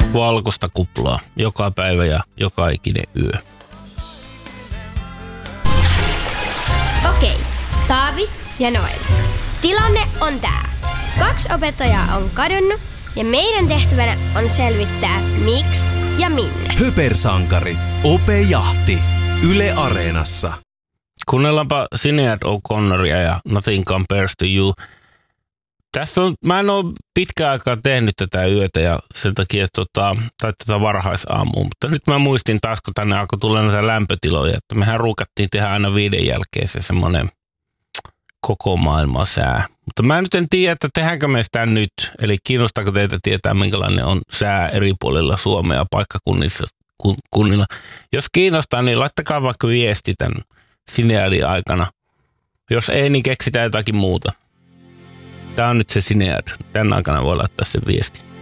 valkoista kuplaa joka päivä ja joka ikinen yö. Okei, Taavi ja Noel. Tilanne on tää. 2 opettajaa on kadonnut ja meidän tehtävänä on selvittää miksi ja minne. Hypersankarit. Ope-jahti. Yle Areenassa. Kuunnellaanpa Sinéad O'Connoria ja Nothing Compares to You. Mä en ole pitkään aikaa tehnyt tätä yötä ja sen takia tai tätä varhaisaamua, mutta nyt mä muistin taas, kun tänne alkoi tulla näitä lämpötiloja, että mehän ruukattiin tehdä aina 5 jälkeen se semmoinen koko maailman sää. Mutta mä nyt en tiedä, että tehdäänkö me sitä nyt, eli kiinnostaako teitä tietää, minkälainen on sää eri puolilla Suomea paikkakunnilla. Jos kiinnostaa, niin laittakaa vaikka viesti tämän Sinéadin aikana. Jos ei, niin keksitään jotakin muuta. Tää on nyt se Sinéad. Tän aikana voi laittaa sen viesti.